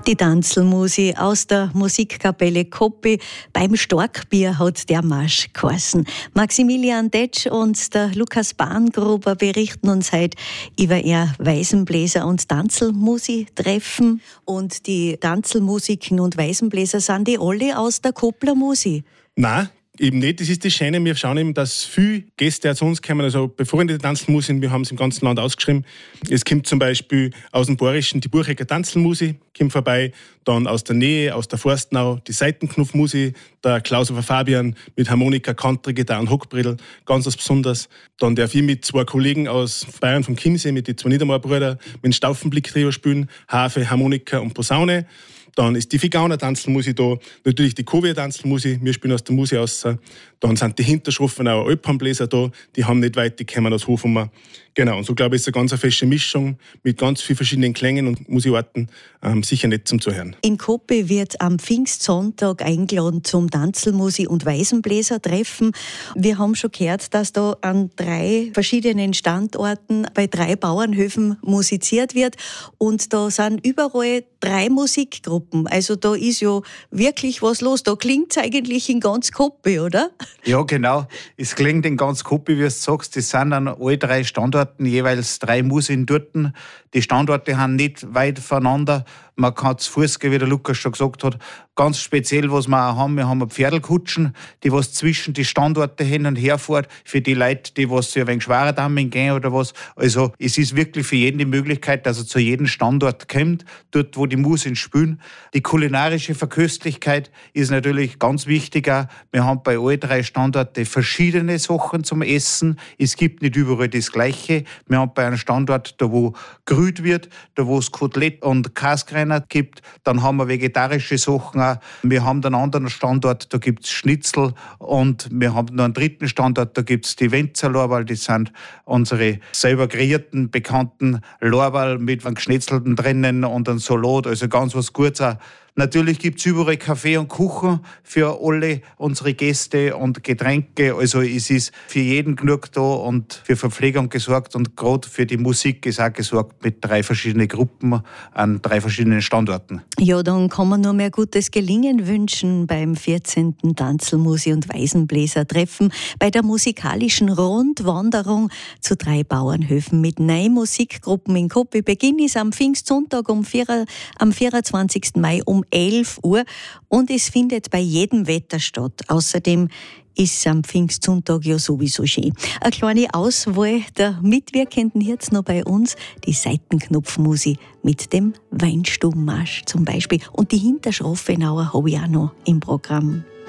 Die Tanzelmusi aus der Musikkapelle Koppi. Beim Starkbier hat der Marsch geheißen. Maximilian Detsch und der Lukas Bahngruber berichten uns heute über ihr Weisenbläser- und Tanzelmusi-Treffen. Und die Tanzelmusiken und Weisenbläser sind die alle aus der Koppler Musi? Nein, eben nicht. Das ist das Schöne. Wir schauen eben, dass viele Gäste zu uns kommen, also befreundete Tanzelmusik. Wir haben es im ganzen Land ausgeschrieben. Es kommt zum Beispiel aus dem Bayerischen die Buchecker Tanzelmusi, kommt vorbei. Dann aus der Nähe, aus der Forstnau, die Seitenknopfmusi, der Klausofer Fabian mit Harmonika, Country-Gitarre und Hockbredel, ganz was Besonderes. Dann darf ich mit zwei Kollegen aus Bayern vom Chiemsee, mit den zwei Niedermoor-Brüder, mit dem Staufenblick-Trio spielen, Harfe, Harmonika und Posaune. Dann ist die Figauner Tanzelmusi da, natürlich die Kovier Tanzelmusi, wir spielen aus der Musi raus. Dann sind die Hinterschroffenauer Alphornbläser da, die haben nicht weit, die kommen aus Hofummer. Genau, und so glaube ich, ist eine ganz feste Mischung mit ganz vielen verschiedenen Klängen und Musikarten, sicher nicht zum Zuhören. In Koppi wird am Pfingstsonntag eingeladen zum Tanzelmusi- und Weisenbläser-Treffen. Wir haben schon gehört, dass da an 3 verschiedenen Standorten bei 3 Bauernhöfen musiziert wird. Und da sind überall 3 Musikgruppen. Also da ist ja wirklich was los. Da klingt es eigentlich in ganz Koppi, oder? Ja, genau. Es klingt in ganz Koppi, wie du sagst. Das sind an alle 3 Standorten jeweils 3 Musien dort. Die Standorte haben nicht weit voneinander. Man kann zu Fuß gehen, wie der Lukas schon gesagt hat. Ganz speziell, was wir auch haben, wir haben Pferdelkutschen, die was zwischen die Standorte hin und her fahren, für die Leute, die was ein wenig schwerer Damen gehen oder was. Also es ist wirklich für jeden die Möglichkeit, dass er zu jedem Standort kommt, dort wo die Musien spielen. Die kulinarische Verköstlichkeit ist natürlich ganz wichtig auch. Wir haben bei allen 3 Standorten verschiedene Sachen zum Essen. Es gibt nicht überall das Gleiche. Wir haben bei einem Standort, da wo gerührt wird, da wo es Kotelett und Käsekreiner gibt, dann haben wir vegetarische Sachen auch. Wir haben einen anderen Standort, da gibt es Schnitzel, und wir haben noch einen 3. Standort, da gibt es die Wenzer Lorbeer, das sind unsere selber kreierten, bekannten Lorbeer mit einem Geschnetzelten drinnen und einem Salat, also ganz was Gutes auch. Natürlich gibt es überall Kaffee und Kuchen für alle unsere Gäste und Getränke. Also es ist für jeden genug da und für Verpflegung gesorgt, und gerade für die Musik ist auch gesorgt mit 3 verschiedenen Gruppen an 3 verschiedenen Standorten. Ja, dann kann man nur mehr gutes Gelingen wünschen beim 14. Tanzelmusi- und Weisenbläser-Treffen bei der musikalischen Rundwanderung zu 3 Bauernhöfen mit 9 Musikgruppen in Koppi. Beginn ist am Pfingstsonntag am 24. Mai um 11 Uhr und es findet bei jedem Wetter statt. Außerdem ist es am Pfingstsonntag ja sowieso schön. Eine kleine Auswahl der Mitwirkenden jetzt noch bei uns, die Seitenknopfmusi mit dem Weinstubenmarsch zum Beispiel. Und die Hinterschroffenauer habe ich auch noch im Programm.